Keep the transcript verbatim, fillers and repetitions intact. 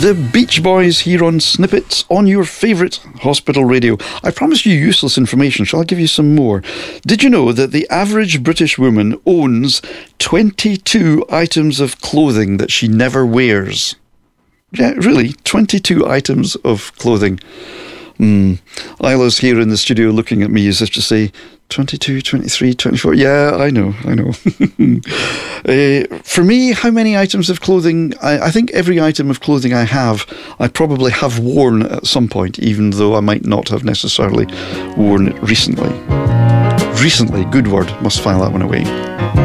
The Beach Boys here on Snippets on your favourite hospital radio. I promised you useless information. Shall I give you some more? Did you know that the average British woman owns twenty-two items of clothing that she never wears? Yeah, really, twenty-two items of clothing. Mm. Isla's here in the studio looking at me as if to say, twenty-two, twenty-three, twenty-four. Yeah, I know, I know. uh, for me, how many items of clothing? I, I think every item of clothing I have, I probably have worn at some point, even though I might not have necessarily worn it recently. Recently, good word, must file that one away.